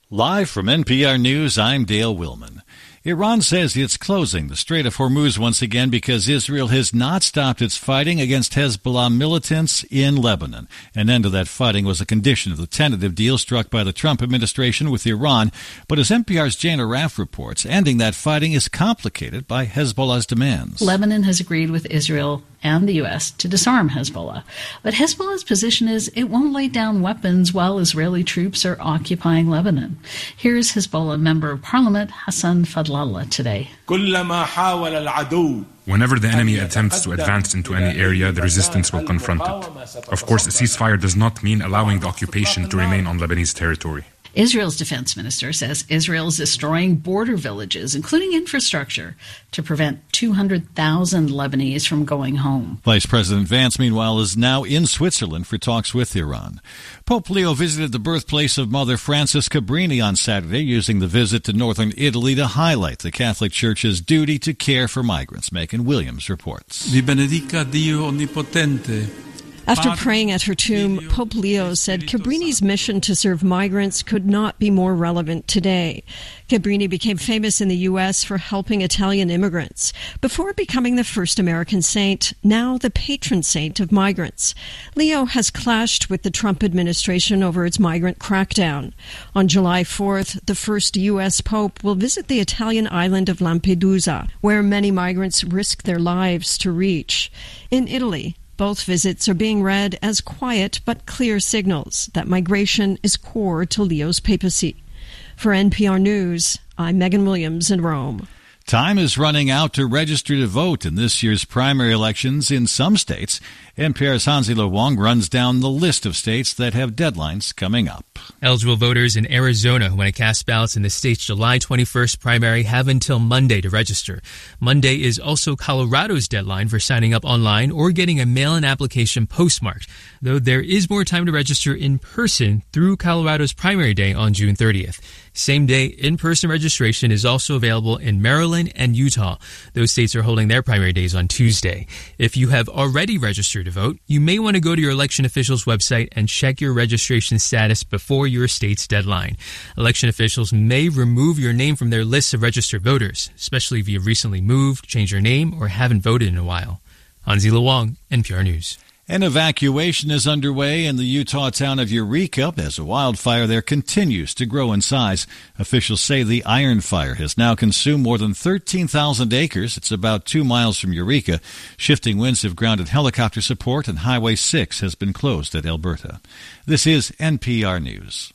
Live from NPR News, I'm Dale Willman. Iran says it's closing the Strait of Hormuz once again because Israel has not stopped its fighting against Hezbollah militants in Lebanon. An end to that fighting was a condition of the tentative deal struck by the Trump administration with Iran. But as NPR's Jana Raff reports, ending that fighting is complicated by Hezbollah's demands. Lebanon has agreed with Israel and the U.S. to disarm Hezbollah. But Hezbollah's position is it won't lay down weapons while Israeli troops are occupying Lebanon. Here's Hezbollah Member of Parliament Hassan Fadlallah today. Whenever the enemy attempts to advance into any area, the resistance will confront it. Of course, a ceasefire does not mean allowing the occupation to remain on Lebanese territory. Israel's defense minister says Israel is destroying border villages, including infrastructure, to prevent 200,000 Lebanese from going home. Vice President Vance, meanwhile, is now in Switzerland for talks with Iran. Pope Leo visited the birthplace of Mother Frances Cabrini on Saturday, using the visit to northern Italy to highlight the Catholic Church's duty to care for migrants. Megan Williams reports. Vi benedica Dio Onnipotente. After praying at her tomb, Pope Leo said Cabrini's mission to serve migrants could not be more relevant today. Cabrini became famous in the U.S. for helping Italian immigrants, before becoming the first American saint, now the patron saint of migrants. Leo has clashed with the Trump administration over its migrant crackdown. On July 4th, the first U.S. Pope will visit the Italian island of Lampedusa, where many migrants risk their lives to reach. In Italy, both visits are being read as quiet but clear signals that migration is core to Leo's papacy. For NPR News, I'm Megan Williams in Rome. Time is running out to register to vote in this year's primary elections in some states. NPR's Hansi-Lo Wong runs down the list of states that have deadlines coming up. Eligible voters in Arizona who want to cast ballots in the state's July 21st primary have until Monday to register. Monday is also Colorado's deadline for signing up online or getting a mail-in application postmarked, though there is more time to register in person through Colorado's primary day on June 30th. Same-day in-person registration is also available in Maryland and Utah. Those states are holding their primary days on Tuesday. If you have already registered to vote, you may want to go to your election official's website and check your registration status before your state's deadline. Election officials may remove your name from their lists of registered voters, especially if you've recently moved, changed your name, or haven't voted in a while. Hansi-Lo Wong, NPR News. An evacuation is underway in the Utah town of Eureka as a wildfire there continues to grow in size. Officials say the Iron Fire has now consumed more than 13,000 acres. It's about 2 miles from Eureka. Shifting winds have grounded helicopter support, and Highway 6 has been closed at Alberta. This is NPR News.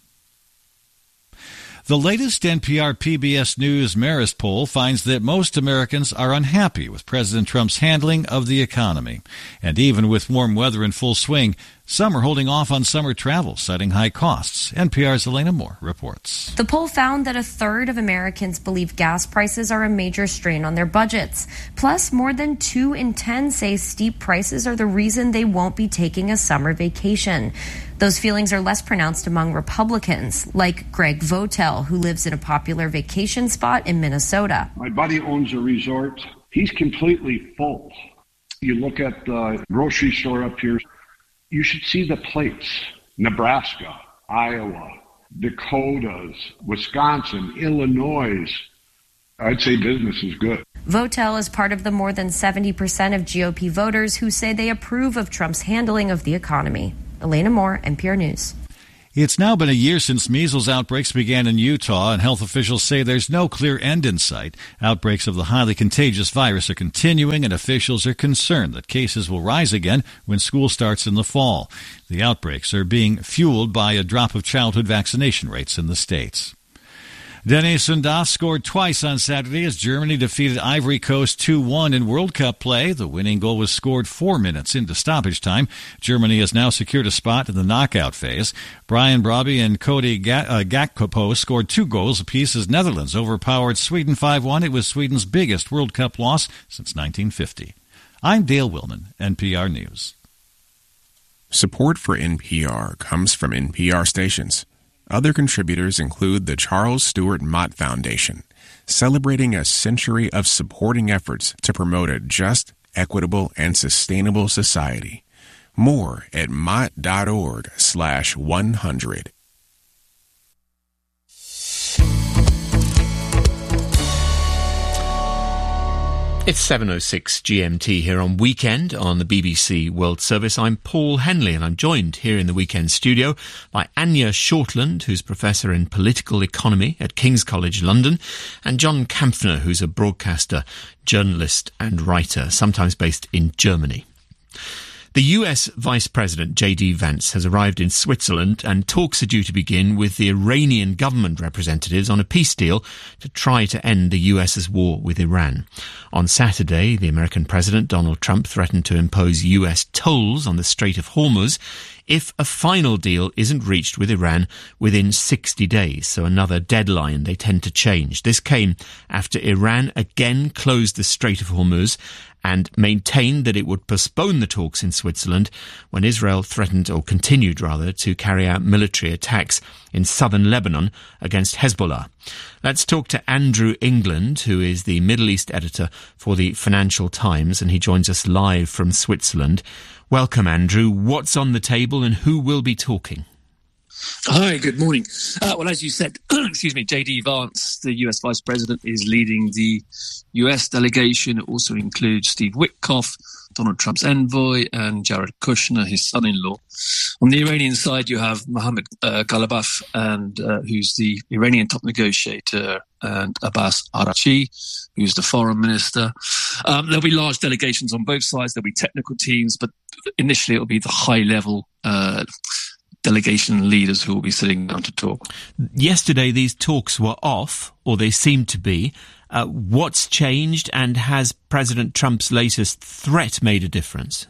The latest NPR PBS News Marist poll finds that most Americans are unhappy with President Trump's handling of the economy. And even with warm weather in full swing, some are holding off on summer travel, citing high costs. NPR's Elena Moore reports. The poll found that a third of Americans believe gas prices are a major strain on their budgets. Plus, more than 2 in 10 say steep prices are the reason they won't be taking a summer vacation. Those feelings are less pronounced among Republicans, like Greg Votel, who lives in a popular vacation spot in Minnesota. My buddy owns a resort. He's completely full. You look at the grocery store up here, you should see the plates. Nebraska, Iowa, Dakotas, Wisconsin, Illinois. I'd say business is good. Votel is part of the more than 70% of GOP voters who say they approve of Trump's handling of the economy. Elena Moore, NPR News. It's now been a year since measles outbreaks began in Utah, and health officials say there's no clear end in sight. Outbreaks of the highly contagious virus are continuing, and officials are concerned that cases will rise again when school starts in the fall. The outbreaks are being fueled by a drop of childhood vaccination rates in the states. Denis Sundas scored twice on Saturday as Germany defeated Ivory Coast 2-1 in World Cup play. The winning goal was scored 4 minutes into stoppage time. Germany has now secured a spot in the knockout phase. Brian Brobby and Cody Gakpo scored 2 goals apiece as Netherlands overpowered Sweden 5-1. It was Sweden's biggest World Cup loss since 1950. I'm Dale Willman, NPR News. Support for NPR comes from NPR stations. Other contributors include the Charles Stewart Mott Foundation, celebrating a century of supporting efforts to promote a just, equitable, and sustainable society. More at mott.org/100. It's 7:06 GMT here on Weekend on the BBC World Service. I'm Paul Henley and I'm joined here in the Weekend studio by Anya Shortland, who's Professor in Political Economy at King's College London, and John Kampfner, who's a broadcaster, journalist and writer, sometimes based in Germany. The US Vice President J.D. Vance has arrived in Switzerland and talks are due to begin with the Iranian government representatives on a peace deal to try to end the US's war with Iran. On Saturday, the American President Donald Trump threatened to impose US tolls on the Strait of Hormuz if a final deal isn't reached with Iran within 60 days. So another deadline they tend to change. This came after Iran again closed the Strait of Hormuz and maintained that it would postpone the talks in Switzerland when Israel threatened, or continued rather, to carry out military attacks in southern Lebanon against Hezbollah. Let's talk to Andrew England, who is the Middle East editor for the Financial Times, and he joins us live from Switzerland. Welcome, Andrew. What's on the table and who will be talking? Hi, good morning. Well, as you said, J.D. Vance, the US Vice President, is leading the US delegation. It also includes Steve Witkoff, Donald Trump's envoy, and Jared Kushner, his son-in-law. On the Iranian side, you have Mohammad Ghalibaf, who's the Iranian top negotiator, and Abbas Araghchi, who's the foreign minister. There'll be large delegations on both sides. There'll be technical teams, but initially it'll be the high-level delegation leaders who will be sitting down to talk. Yesterday, these talks were off, or they seemed to be. What's changed, and has President Trump's latest threat made a difference?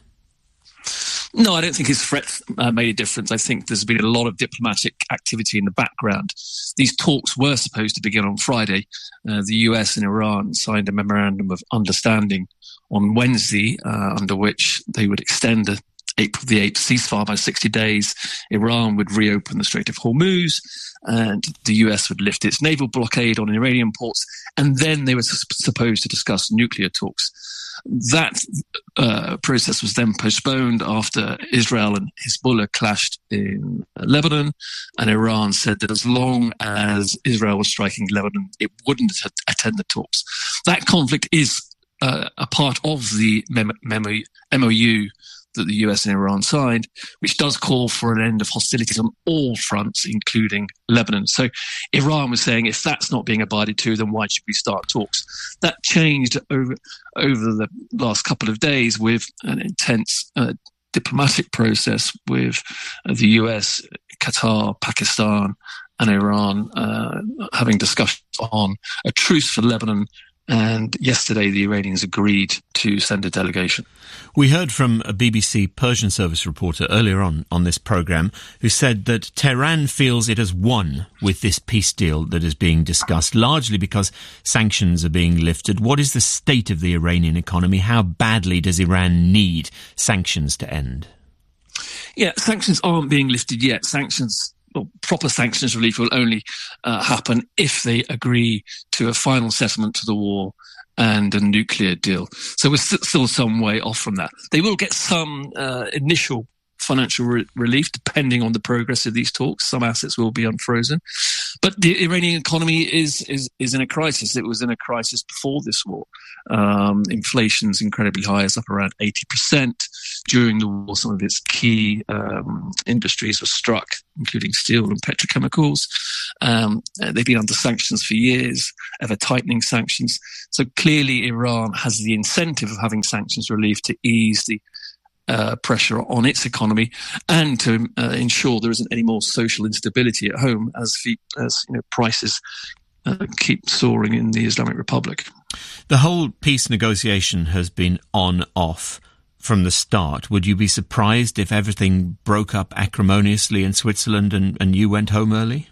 No, I don't think his threat made a difference. I think there's been a lot of diplomatic activity in the background. These talks were supposed to begin on Friday. The US and Iran signed a memorandum of understanding on Wednesday, under which they would extend the April the 8th ceasefire by 60 days. Iran would reopen the Strait of Hormuz, and the US would lift its naval blockade on Iranian ports, and then they were supposed to discuss nuclear talks. That process was then postponed after Israel and Hezbollah clashed in Lebanon, and Iran said that as long as Israel was striking Lebanon, it wouldn't attend the talks. That conflict is a part of the MOU that the US and Iran signed, which does call for an end of hostilities on all fronts, including Lebanon. So Iran was saying, if that's not being abided to, then why should we start talks? That changed over the last couple of days with an intense diplomatic process with the US, Qatar, Pakistan and Iran having discussions on a truce for Lebanon. And yesterday, the Iranians agreed to send a delegation. We heard from a BBC Persian service reporter earlier on this programme who said that Tehran feels it has won with this peace deal that is being discussed, largely because sanctions are being lifted. What is the state of the Iranian economy? How badly does Iran need sanctions to end? Yeah, sanctions aren't being lifted yet. Proper sanctions relief will only happen if they agree to a final settlement to the war and a nuclear deal. So we're still some way off from that. They will get some initial financial relief depending on the progress of these talks. Some assets will be unfrozen. But the Iranian economy is in a crisis. It was in a crisis before this war. Inflation's incredibly high. It's up around 80%. During the war, some of its key industries were struck, including steel and petrochemicals. They've been under sanctions for years, ever tightening sanctions. So clearly Iran has the incentive of having sanctions relief to ease the pressure on its economy and to ensure there isn't any more social instability at home as prices keep soaring in the Islamic Republic. The whole peace negotiation has been on-off from the start. Would you be surprised if everything broke up acrimoniously in Switzerland and you went home early?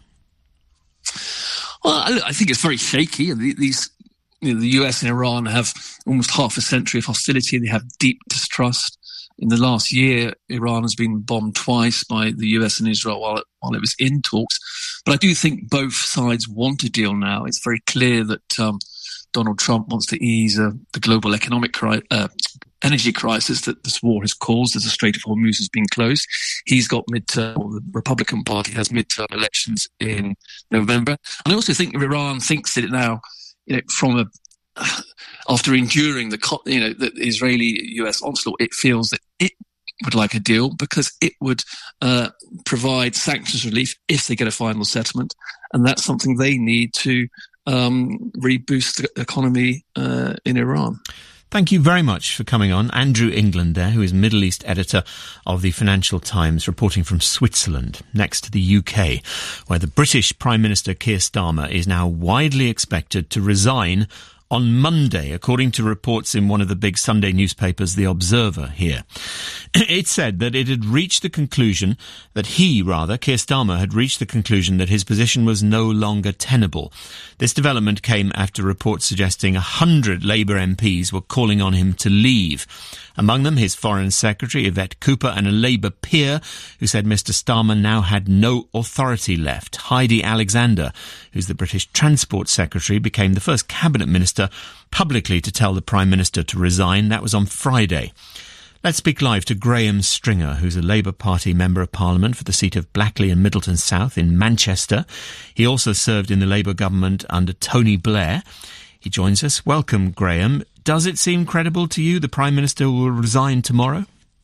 Well, I think it's very shaky. The US and Iran have almost half a century of hostility. They have deep distrust. In the last year, Iran has been bombed twice by the US and Israel while it was in talks. But I do think both sides want a deal now. It's very clear that Donald Trump wants to ease the global economic energy crisis that this war has caused as the Strait of Hormuz has been closed. He's got the Republican Party has midterm elections in November. And I also think Iran thinks that it now, from after enduring the Israeli-US onslaught, it feels that it would like a deal because it would provide sanctions relief if they get a final settlement, and that's something they need to reboost the economy in Iran. Thank you very much for coming on. Andrew England there, who is Middle East editor of the Financial Times, reporting from Switzerland, next to the UK, where the British Prime Minister Keir Starmer is now widely expected to resign on Monday, according to reports in one of the big Sunday newspapers, The Observer here. It said that it had reached the conclusion that Keir Starmer had reached the conclusion that his position was no longer tenable. This development came after reports suggesting 100 Labour MPs were calling on him to leave. Among them, his Foreign Secretary, Yvette Cooper, and a Labour peer who said Mr Starmer now had no authority left. Heidi Alexander, who's the British Transport Secretary, became the first Cabinet Minister publicly to tell the Prime Minister to resign. That was on Friday. Let's speak live to Graham Stringer, who's a Labour Party Member of Parliament for the seat of Blackley and Middleton South in Manchester. He also served in the Labour government under Tony Blair. He joins us. Welcome, Graham. Does it seem credible to you the Prime Minister will resign tomorrow?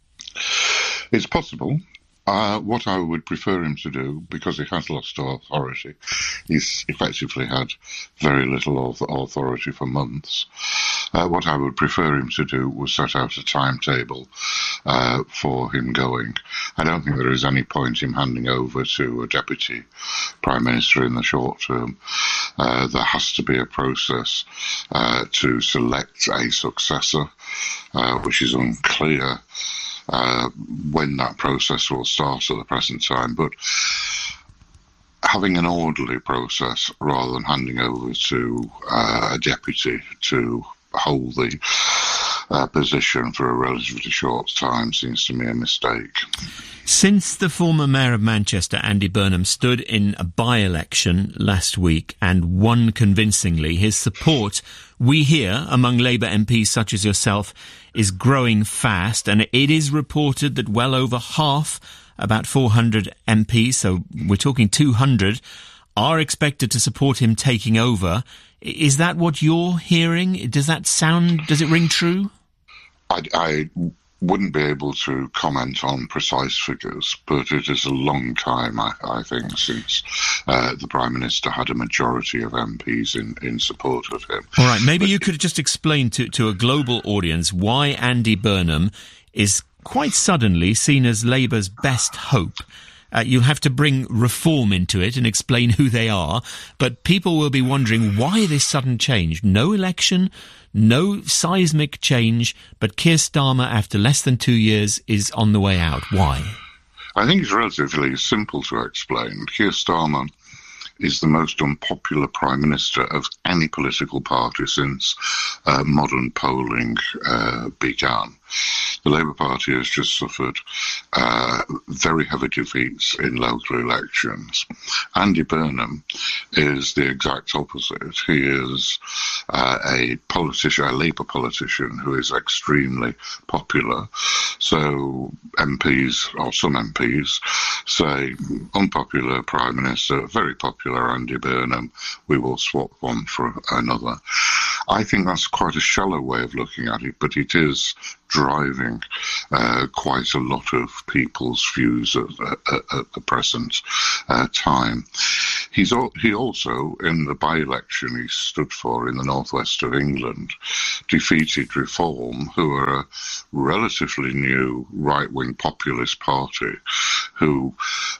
It's possible. What I would prefer him to do, because he has lost authority, he's effectively had very little authority for months. What I would prefer him to do was set out a timetable for him going. I don't think there is any point in handing over to a Deputy Prime Minister in the short term. There has to be a process to select a successor, which is unclear when that process will start at the present time, but having an orderly process rather than handing over to a deputy to hold the position for a relatively short time seems to me a mistake. Since the former Mayor of Manchester, Andy Burnham, stood in a by-election last week and won convincingly, his support, we hear, among Labour MPs such as yourself, is growing fast, and it is reported that well over half, about 400 MPs, so we're talking 200, are expected to support him taking over. Is that what you're hearing? Does it ring true? I wouldn't be able to comment on precise figures, but it is a long time, I think, since the Prime Minister had a majority of MPs in support of him. All right, maybe you could just explain to a global audience why Andy Burnham is quite suddenly seen as Labour's best hope. You'll have to bring reform into it and explain who they are, but people will be wondering why this sudden change. No election, no seismic change, but Keir Starmer, after less than 2 years, is on the way out. Why? I think it's relatively simple to explain. Keir Starmer is the most unpopular Prime Minister of any political party since modern polling began. The Labour Party has just suffered very heavy defeats in local elections. Andy Burnham is the exact opposite. He is a Labour politician who is extremely popular. So MPs, or some MPs, say, unpopular Prime Minister, very popular Andy Burnham, we will swap one for another. I think that's quite a shallow way of looking at it, but it is driving quite a lot of people's views at the present time. He also, in the by-election he stood for in the northwest of England, defeated Reform, who are a relatively new right-wing populist party who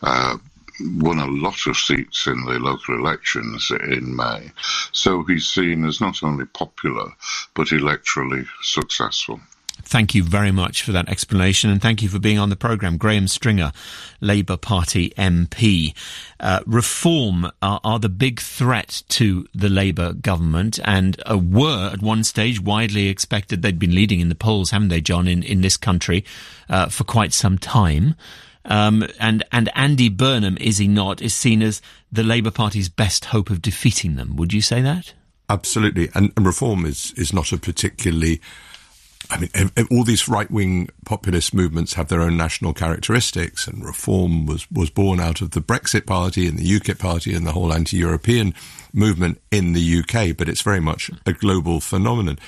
won a lot of seats in the local elections in May. So he's seen as not only popular, but electorally successful. Thank you very much for that explanation, and thank you for being on the programme. Graham Stringer, Labour Party MP. Reform are the big threat to the Labour government, and were at one stage widely expected. They'd been leading in the polls, haven't they, John, in this country for quite some time. And Andy Burnham, is he not, is seen as the Labour Party's best hope of defeating them. Would you say that? Absolutely. And Reform is not a particularly... I mean, all these right-wing populist movements have their own national characteristics, and Reform was born out of the Brexit Party and the UKIP Party and the whole anti-European movement in the UK, but it's very much a global phenomenon.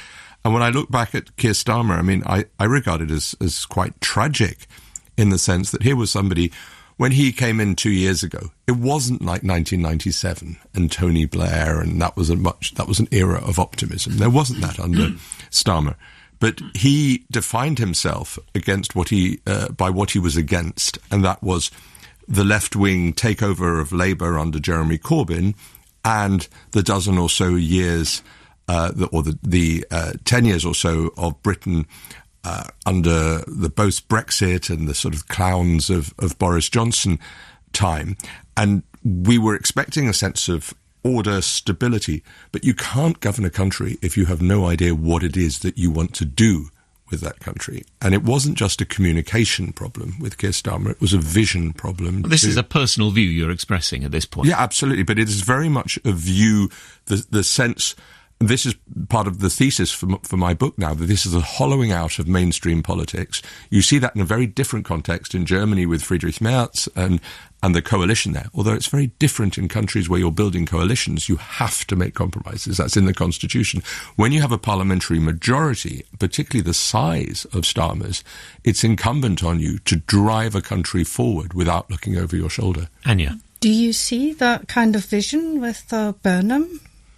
And when I look back at Keir Starmer, I mean, I regard it as quite tragic in the sense that here was somebody, when he came in 2 years ago, it wasn't like 1997 and Tony Blair, and that was an era of optimism. There wasn't that under Starmer. But he defined himself against by what he was against, and that was the left-wing takeover of Labour under Jeremy Corbyn and the dozen or so years, the 10 years or so of Britain under the both Brexit and the sort of clowns of Boris Johnson time. And we were expecting a sense of order, stability, but you can't govern a country if you have no idea what it is that you want to do with that country. And it wasn't just a communication problem with Keir Starmer, it was a vision problem. Well, this is a personal view you're expressing at this point. Yeah, absolutely, but it is very much a view, the sense, this is part of the thesis for my book now, that this is a hollowing out of mainstream politics. You see that in a very different context in Germany with Friedrich Merz and the coalition there. Although it's very different in countries where you're building coalitions, you have to make compromises. That's in the constitution. When you have a parliamentary majority, particularly the size of Starmer's, it's incumbent on you to drive a country forward without looking over your shoulder. Anya? Do you see that kind of vision with Burnham?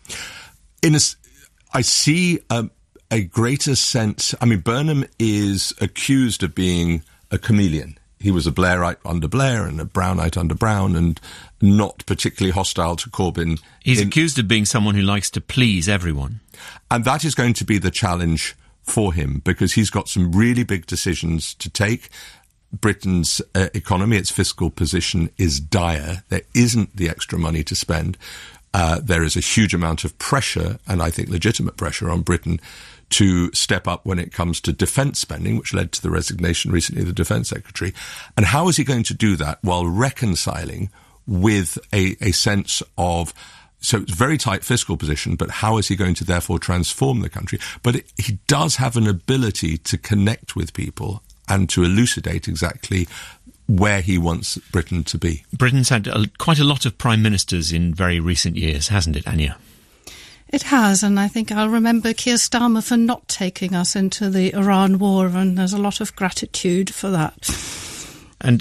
I see a greater sense. I mean, Burnham is accused of being a chameleon. He was a Blairite under Blair and a Brownite under Brown and not particularly hostile to Corbyn. He's accused of being someone who likes to please everyone. And that is going to be the challenge for him because he's got some really big decisions to take. Britain's economy, its fiscal position is dire. There isn't the extra money to spend. There is a huge amount of pressure, and I think legitimate pressure, on Britain to step up when it comes to defence spending, which led to the resignation recently of the Defence Secretary. And how is he going to do that while reconciling with a sense of, so it's a very tight fiscal position, but how is he going to therefore transform the country? But he does have an ability to connect with people and to elucidate exactly where he wants Britain to be. Britain's had quite a lot of prime ministers in very recent years, hasn't it, Anya? It has, and I think I'll remember Keir Starmer for not taking us into the Iran war, and there's a lot of gratitude for that. And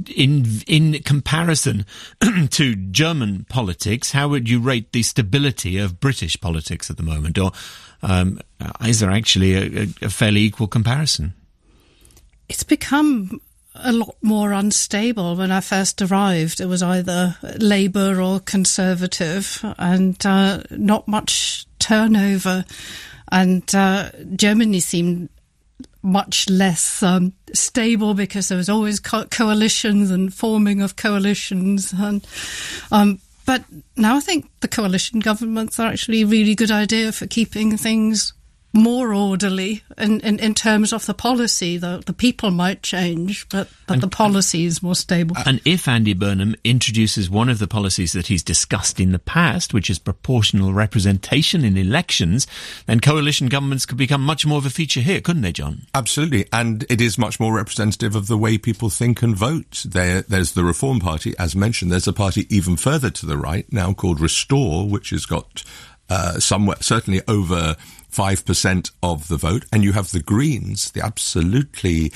in comparison to German politics, how would you rate the stability of British politics at the moment? Or is there actually a fairly equal comparison? It's become a lot more unstable. When I first arrived, it was either Labour or Conservative, and not much turnover. And Germany seemed much less stable because there was always coalitions and forming of coalitions. And but now I think the coalition governments are actually a really good idea for keeping things more orderly in terms of the policy. The people might change, but the policy is more stable. And if Andy Burnham introduces one of the policies that he's discussed in the past, which is proportional representation in elections, then coalition governments could become much more of a feature here, couldn't they, John? Absolutely. And it is much more representative of the way people think and vote. There's the Reform Party, as mentioned. There's a party even further to the right now called Restore, which has got somewhere, certainly over 5% of the vote, and you have the Greens, the absolutely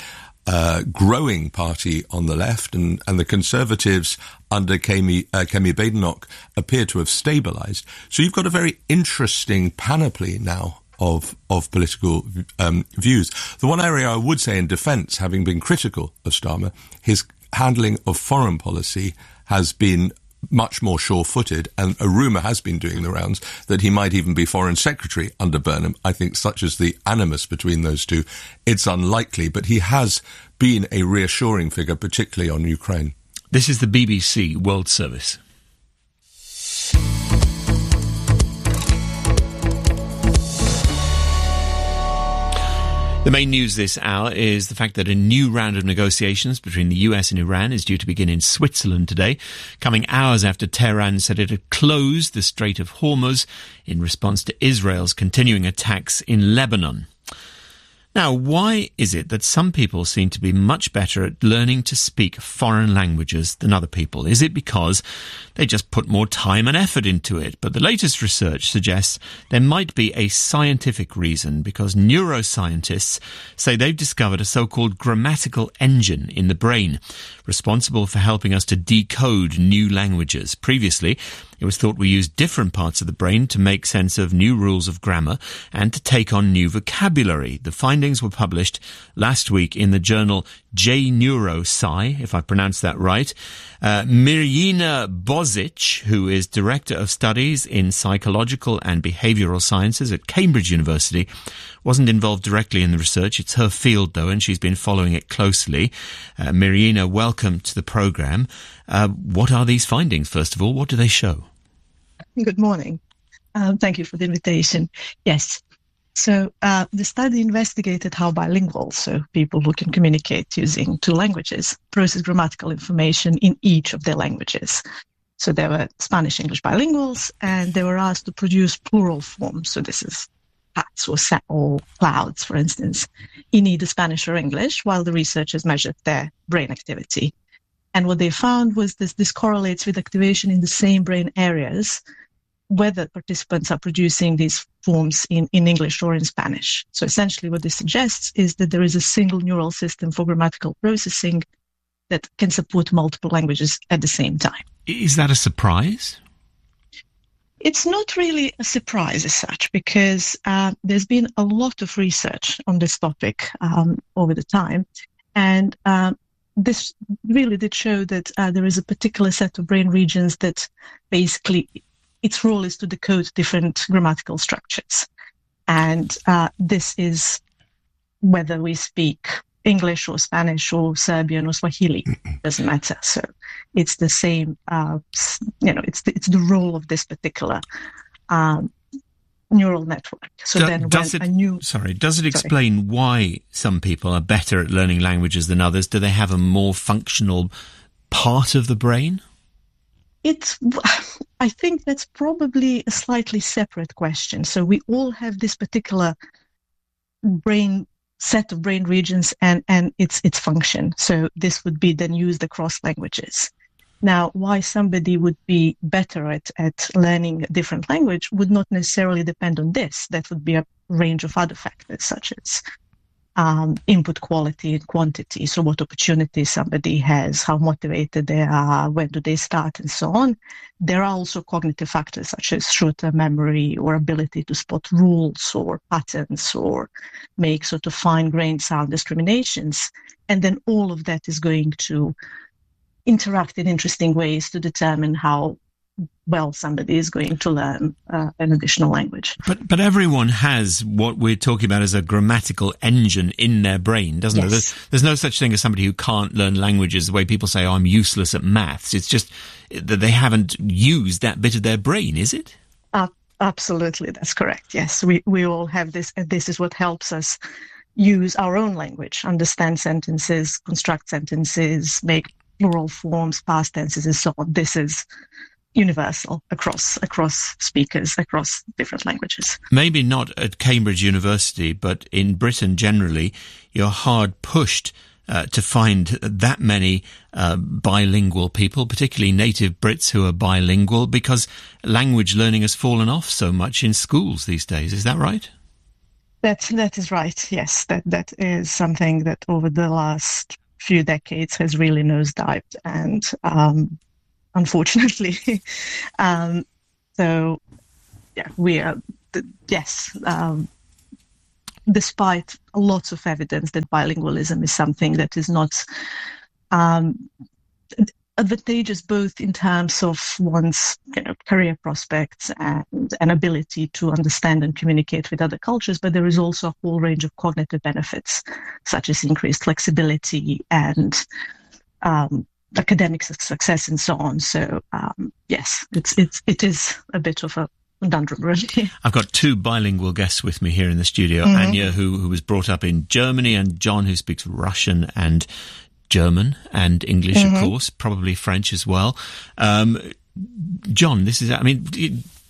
growing party on the left, and the Conservatives under Kemi Badenoch appear to have stabilised. So you've got a very interesting panoply now of political views. The one area I would say in defence, having been critical of Starmer, his handling of foreign policy has been much more sure-footed, and a rumour has been doing the rounds that he might even be Foreign Secretary under Burnham. I think such as the animus between those two, it's unlikely, but he has been a reassuring figure, particularly on Ukraine. This is the BBC World Service. The main news this hour is the fact that a new round of negotiations between the US and Iran is due to begin in Switzerland today, coming hours after Tehran said it had closed the Strait of Hormuz in response to Israel's continuing attacks in Lebanon. Now, why is it that some people seem to be much better at learning to speak foreign languages than other people? Is it because they just put more time and effort into it? But the latest research suggests there might be a scientific reason, because neuroscientists say they've discovered a so-called grammatical engine in the brain, responsible for helping us to decode new languages. Previously, it was thought we used different parts of the brain to make sense of new rules of grammar and to take on new vocabulary. The findings were published last week in the journal JNeurosci, if I pronounced that right. Mirjana Bozic, who is Director of Studies in Psychological and Behavioural Sciences at Cambridge University, wasn't involved directly in the research. It's her field, though, and she's been following it closely. Mirjana, welcome to the programme. What are these findings, first of all? What do they show? Good morning. Thank you for the invitation. Yes. So the study investigated how bilinguals, so people who can communicate using two languages, process grammatical information in each of their languages. So there were Spanish-English bilinguals, and they were asked to produce plural forms. So this is hats or clouds, for instance, in either Spanish or English, while the researchers measured their brain activity. And what they found was this correlates with activation in the same brain areas, whether participants are producing these forms in English or in Spanish. So essentially what this suggests is that there is a single neural system for grammatical processing that can support multiple languages at the same time. Is that a surprise? It's not really a surprise as such, because there's been a lot of research on this topic over the time. And this really did show that there is a particular set of brain regions that basically its role is to decode different grammatical structures. And this is whether we speak English or Spanish or Serbian or Swahili, doesn't matter. So it's the same, it's the role of this particular neural network. So does it explain why some people are better at learning languages than others? Do they have a more functional part of the brain? I think that's probably a slightly separate question. So we all have this particular set of brain regions and its function. So this would be then used across languages. Now, why somebody would be better at learning a different language would not necessarily depend on this. That would be a range of other factors, such as input quality and quantity. So what opportunities somebody has, how motivated they are, when do they start, and so on. There are also cognitive factors such as short-term memory or ability to spot rules or patterns or make sort of fine-grained sound discriminations. And then all of that is going to interact in interesting ways to determine how well somebody is going to learn an additional language. But everyone has what we're talking about as a grammatical engine in their brain, doesn't it? There's no such thing as somebody who can't learn languages the way people say, I'm useless at maths. It's just that they haven't used that bit of their brain, is it? Absolutely, that's correct. Yes, we all have this, and this is what helps us use our own language, understand sentences, construct sentences, make plural forms, past tenses, and so on. This is universal across speakers, across different languages. Maybe not at Cambridge University, but in Britain generally, you're hard pushed to find that many bilingual people, particularly native Brits who are bilingual, because language learning has fallen off so much in schools these days. Is that right? That is right, yes. That is something that over the last few decades has really nosedived, and unfortunately. We are, despite lots of evidence that bilingualism is something that is not advantageous both in terms of one's career prospects and an ability to understand and communicate with other cultures, but there is also a whole range of cognitive benefits, such as increased flexibility and academic success and so on. So yes, it is a bit of a conundrum, really. I've got two bilingual guests with me here in the studio. Anya, who was brought up in Germany, and John, who speaks Russian and German and English, of course, probably French as well. John,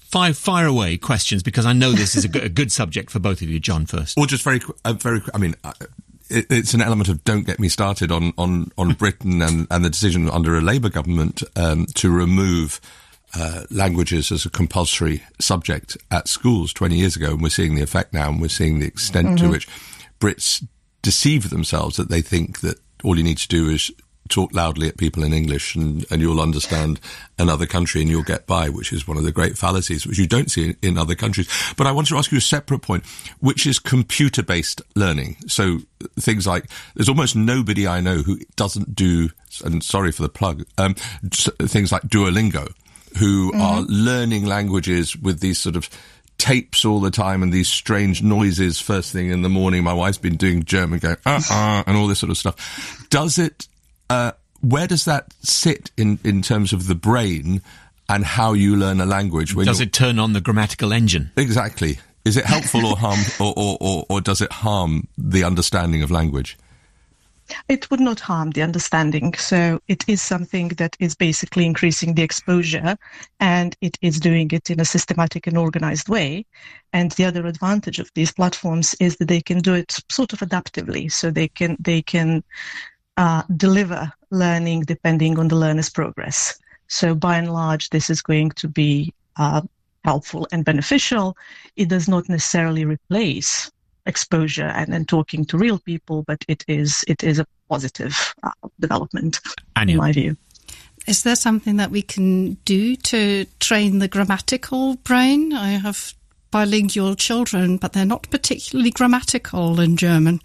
fire away questions, because I know this is a good subject for both of you. John first. Well, just very. I mean, it's an element of don't get me started on Britain and the decision under a Labour government to remove languages as a compulsory subject at schools 20 years ago, and we're seeing the effect now, and we're seeing the extent to which Brits deceive themselves that they think that all you need to do is talk loudly at people in English and you'll understand another country and you'll get by, which is one of the great fallacies which you don't see in other countries. But I want to ask you a separate point, which is computer-based learning. So things like, there's almost nobody I know who doesn't do, and sorry for the plug, things like Duolingo, who are learning languages with these sort of tapes all the time and these strange noises first thing in the morning. My wife's been doing German, going, and all this sort of stuff. Does it, where does that sit in terms of the brain and how you learn a language? Does it turn on the grammatical engine? Exactly. Is it helpful or harm, or does it harm the understanding of language? It would not harm the understanding. So it is something that is basically increasing the exposure, and it is doing it in a systematic and organized way. And the other advantage of these platforms is that they can do it sort of adaptively. So they can deliver learning depending on the learner's progress. So by and large, this is going to be helpful and beneficial. It does not necessarily replace exposure and talking to real people, but it is a positive development, Anya, in my view. Is there something that we can do to train the grammatical brain? I have bilingual children, but they're not particularly grammatical in German.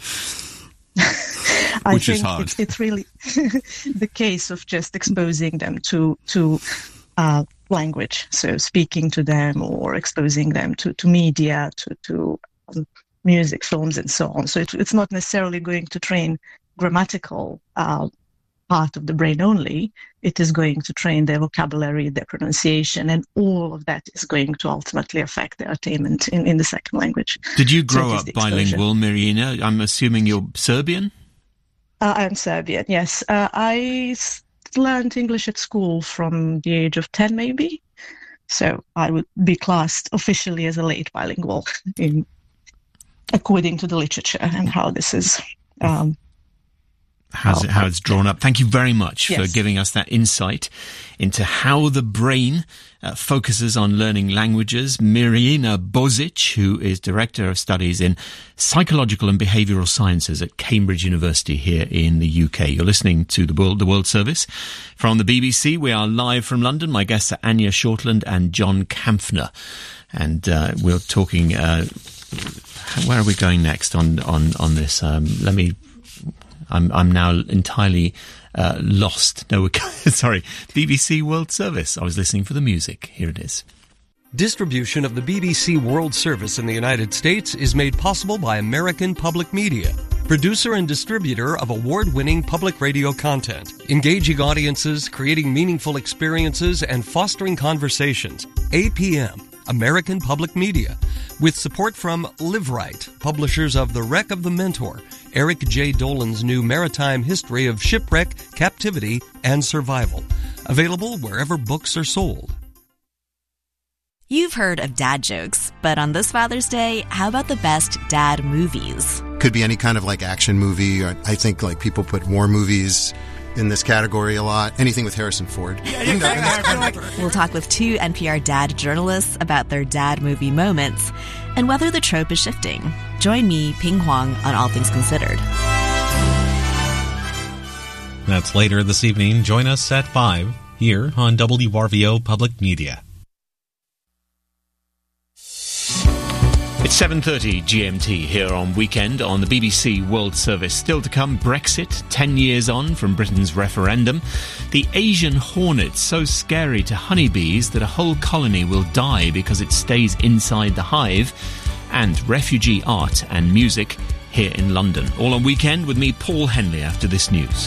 I think it's really the case of just exposing them to language, so speaking to them or exposing them to media, to music, films, and so on. So it's not necessarily going to train grammatical part of the brain only. It is going to train their vocabulary, their pronunciation, and all of that is going to ultimately affect their attainment in the second language. Did you grow up bilingual, Mirjana? I'm assuming you're Serbian? I'm Serbian, yes. I learned English at school from the age of 10, maybe. So I would be classed officially as a late bilingual according to the literature and how this is how it's drawn up. Thank you very much for giving us that insight into how the brain focuses on learning languages. Mirjana Bozic, who is Director of Studies in Psychological and Behavioural Sciences at Cambridge University here in the UK. You're listening to the World Service from the BBC. We are live from London. My guests are Anya Shortland and John Kampfner. And we're talking... where are we going next on this? I'm now entirely lost. No, sorry. BBC World Service. I was listening for the music. Here it is. Distribution of the BBC World Service in the United States is made possible by American Public Media, producer and distributor of award-winning public radio content, engaging audiences, creating meaningful experiences, and fostering conversations. APM, American Public Media, with support from Live Right, publishers of The Wreck of the Mentor, Eric J. Dolan's new maritime history of shipwreck, captivity, and survival. Available wherever books are sold. You've heard of dad jokes, but on this Father's Day, how about the best dad movies? Could be any kind of like action movie. Or I think like people put war movies in this category a lot. Anything with Harrison Ford. We'll talk with two NPR dad journalists about their dad movie moments and whether the trope is shifting. Join me, Ping Huang, on All Things Considered. That's later this evening. Join us at 5 here on WRVO Public Media. It's 7:30 GMT here on Weekend on the BBC World Service. Still to come, Brexit, 10 years on from Britain's referendum. The Asian hornet, so scary to honeybees that a whole colony will die because it stays inside the hive. And refugee art and music here in London. All on Weekend with me, Paul Henley, after this news.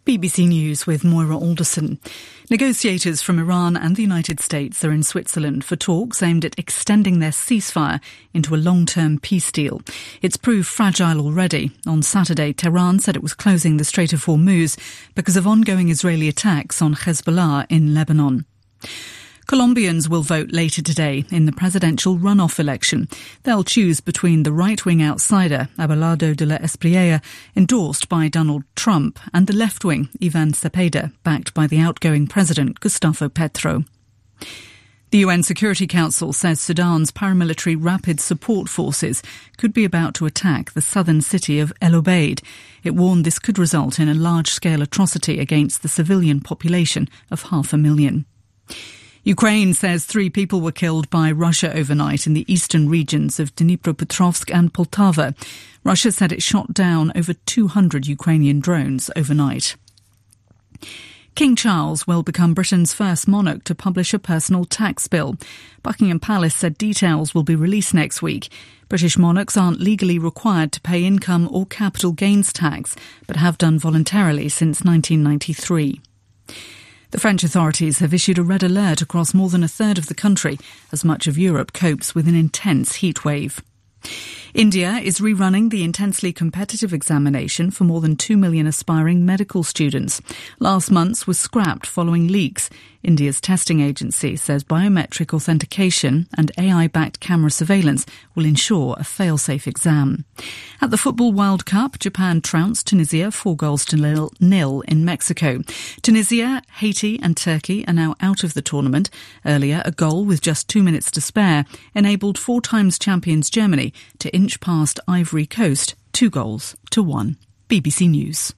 BBC News with Moira Alderson. Negotiators from Iran and the United States are in Switzerland for talks aimed at extending their ceasefire into a long-term peace deal. It's proved fragile already. On Saturday, Tehran said it was closing the Strait of Hormuz because of ongoing Israeli attacks on Hezbollah in Lebanon. Colombians will vote later today in the presidential runoff election. They'll choose between the right-wing outsider, Abelardo de la Espriella, endorsed by Donald Trump, and the left-wing, Ivan Cepeda, backed by the outgoing president, Gustavo Petro. The UN Security Council says Sudan's paramilitary rapid support forces could be about to attack the southern city of El Obeid. It warned this could result in a large-scale atrocity against the civilian population of 500,000. Ukraine says 3 people were killed by Russia overnight in the eastern regions of Dnipropetrovsk and Poltava. Russia said it shot down over 200 Ukrainian drones overnight. King Charles will become Britain's first monarch to publish a personal tax bill. Buckingham Palace said details will be released next week. British monarchs aren't legally required to pay income or capital gains tax, but have done voluntarily since 1993. The French authorities have issued a red alert across more than a third of the country as much of Europe copes with an intense heat wave. India is rerunning the intensely competitive examination for more than 2 million aspiring medical students. Last month's was scrapped following leaks. India's testing agency says biometric authentication and AI-backed camera surveillance will ensure a fail-safe exam. At the Football World Cup, Japan trounced Tunisia 4-0 in Mexico. Tunisia, Haiti and Turkey are now out of the tournament. Earlier, a goal with just 2 minutes to spare enabled 4 times champions Germany to inch past Ivory Coast 2-1. BBC News.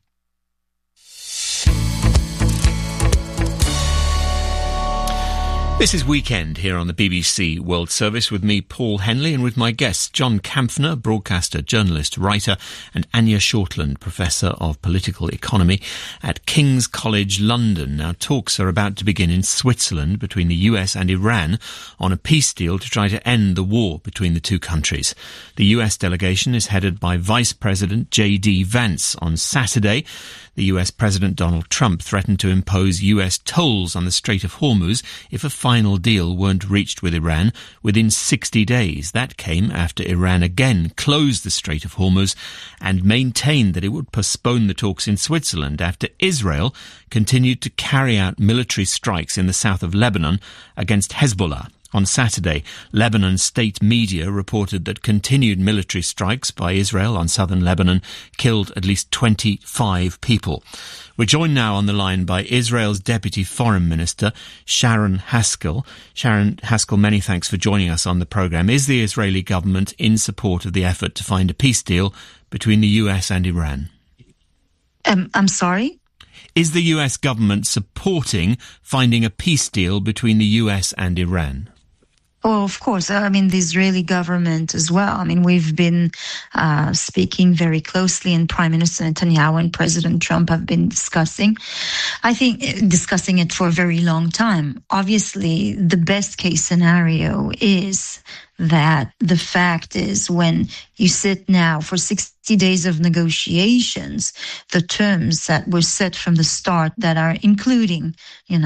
This is Weekend here on the BBC World Service with me, Paul Henley, and with my guests, John Kampfner, broadcaster, journalist, writer, and Anya Shortland, Professor of Political Economy at King's College London. Now, talks are about to begin in Switzerland between the US and Iran on a peace deal to try to end the war between the two countries. The US delegation is headed by Vice President J.D. Vance. On Saturday, the US President Donald Trump threatened to impose US tolls on the Strait of Hormuz if a final deal weren't reached with Iran within 60 days. That came after Iran again closed the Strait of Hormuz and maintained that it would postpone the talks in Switzerland after Israel continued to carry out military strikes in the south of Lebanon against Hezbollah. On Saturday, Lebanon state media reported that continued military strikes by Israel on southern Lebanon killed at least 25 people. We're joined now on the line by Israel's Deputy Foreign Minister, Sharon Haskell. Sharon Haskell, many thanks for joining us on the programme. Is the Israeli government in support of the effort to find a peace deal between the US and Iran? I'm sorry? Is the US government supporting finding a peace deal between the US and Iran? Oh, of course. I mean, the Israeli government as well. I mean, we've been speaking very closely, and Prime Minister Netanyahu and President Trump have been discussing it for a very long time. Obviously, the best case scenario is that the fact is when you sit now for 60 days of negotiations, the terms that were set from the start that are including,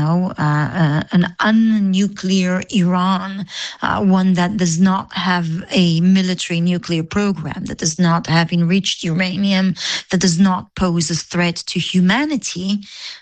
an un-nuclear Iran, one that does not have a military nuclear program, that does not have enriched uranium, that does not pose a threat to humanity,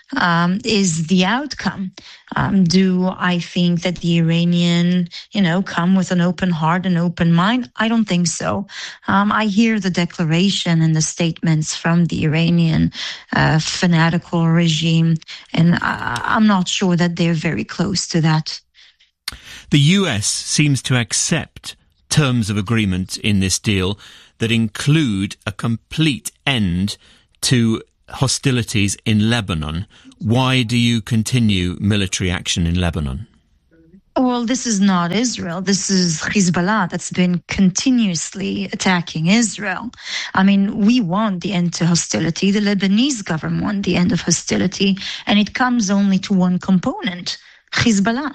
is the outcome. Do I think that the Iranian, come with an open heart and open mind? I don't think so. I hear the declaration and the statements from the Iranian fanatical regime, and I'm not sure that they're very close to that. The US seems to accept terms of agreement in this deal that include a complete end to hostilities in Lebanon. Why do you continue military action in Lebanon? Well, this is not Israel. This is Hezbollah that's been continuously attacking Israel. I mean, we want the end to hostility. The Lebanese government want the end of hostility, and it comes only to one component, Hezbollah.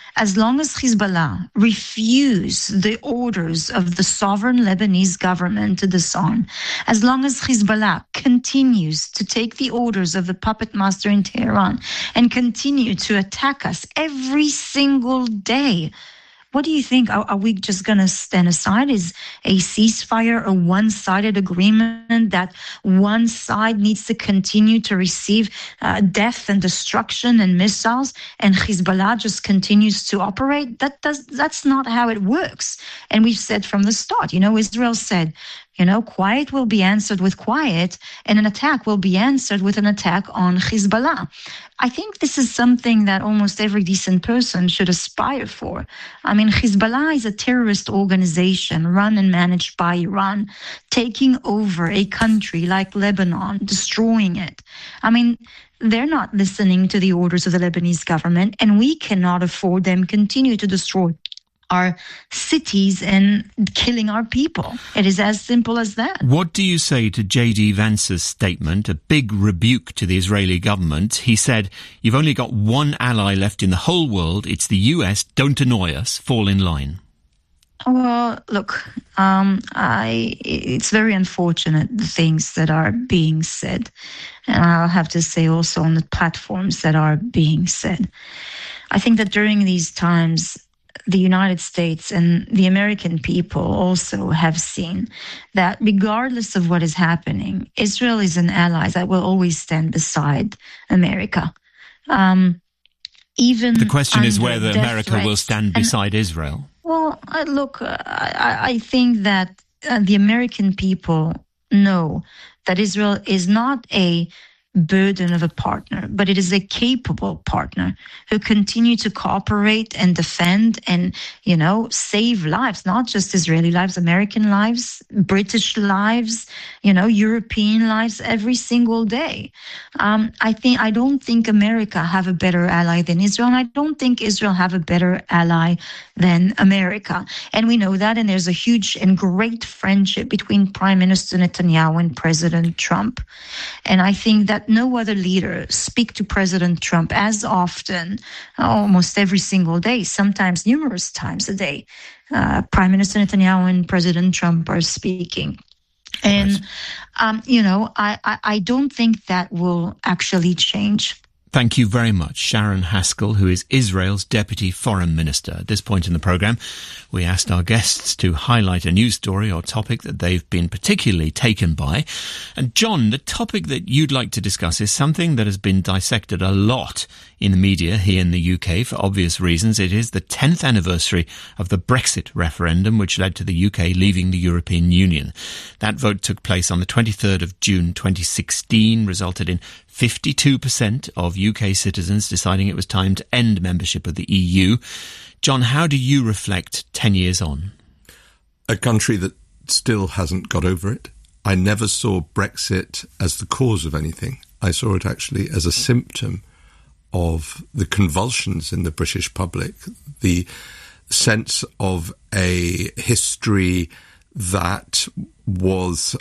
as long as Hezbollah refuse the orders of the sovereign Lebanese government to disarm, as long as Hezbollah continues to take the orders of the puppet master in Tehran and continue to attack us every single day, what do you think? Are we just going to stand aside? Is a ceasefire a one-sided agreement that one side needs to continue to receive death and destruction and missiles, and Hezbollah just continues to operate? That's not how it works. And we've said from the start, Israel said, quiet will be answered with quiet, and an attack will be answered with an attack on Hezbollah. I think this is something that almost every decent person should aspire for. I mean, Hezbollah is a terrorist organization run and managed by Iran, taking over a country like Lebanon, destroying it. I mean, they're not listening to the orders of the Lebanese government, and we cannot afford them continue to destroy our cities and killing our people. It is as simple as that. What do you say to J.D. Vance's statement, a big rebuke to the Israeli government? He said, "You've only got one ally left in the whole world. It's the US. Don't annoy us. Fall in line." Well, look, it's very unfortunate, the things that are being said. And I'll have to say also on the platforms that are being said. I think that during these times, the United States and the American people also have seen that regardless of what is happening, Israel is an ally that will always stand beside America. Even the question is whether America will stand beside Israel. Well, I think that the American people know that Israel is not a burden of a partner, but it is a capable partner who continue to cooperate and defend and, save lives, not just Israeli lives, American lives, British lives, European lives every single day. I don't think America have a better ally than Israel, and I don't think Israel have a better ally than America. And we know that, and there's a huge and great friendship between Prime Minister Netanyahu and President Trump. And I think that no other leader speak to President Trump as often, almost every single day, sometimes numerous times a day. Prime Minister Netanyahu and President Trump are speaking. And, I don't think that will actually change. Thank you very much, Sharon Haskell, who is Israel's Deputy Foreign Minister. At this point in the programme, we asked our guests to highlight a news story or topic that they've been particularly taken by. And John, the topic that you'd like to discuss is something that has been dissected a lot in the media here in the UK for obvious reasons. It is the 10th anniversary of the Brexit referendum, which led to the UK leaving the European Union. That vote took place on the 23rd of June 2016, resulted in 52% of UK citizens deciding it was time to end membership of the EU. John, how do you reflect 10 years on? A country that still hasn't got over it. I never saw Brexit as the cause of anything. I saw it actually as a symptom of the convulsions in the British public, the sense of a history that was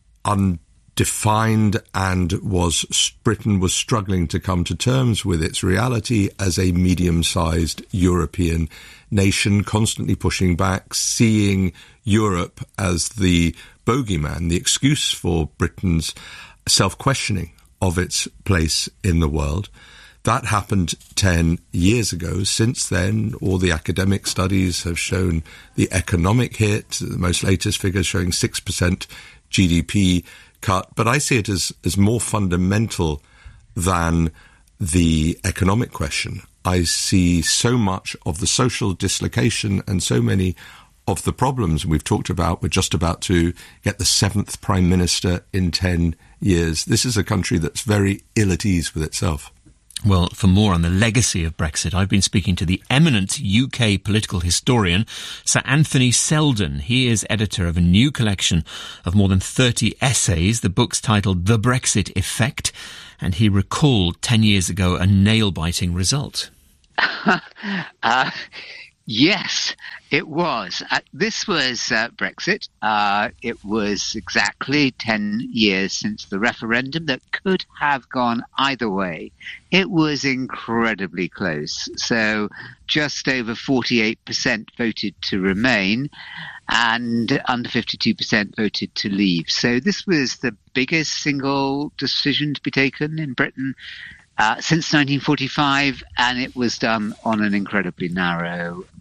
undefined and Britain was struggling to come to terms with its reality as a medium-sized European nation, constantly pushing back, seeing Europe as the bogeyman, the excuse for Britain's self-questioning of its place in the world. That happened 10 years ago. Since then, all the academic studies have shown the economic hit, the most latest figures showing 6% GDP cut. But I see it as more fundamental than the economic question. I see so much of the social dislocation and so many of the problems we've talked about. We're just about to get the 7th Prime Minister in 10 years. This is a country that's very ill at ease with itself. Well, for more on the legacy of Brexit, I've been speaking to the eminent UK political historian, Sir Anthony Selden. He is editor of a new collection of more than 30 essays. The book's titled The Brexit Effect, and he recalled 10 years ago a nail-biting result. Yes, it was. This was Brexit. It was exactly 10 years since the referendum that could have gone either way. It was incredibly close. So just over 48% voted to remain and under 52% voted to leave. So this was the biggest single decision to be taken in Britain since 1945, and it was done on an incredibly narrow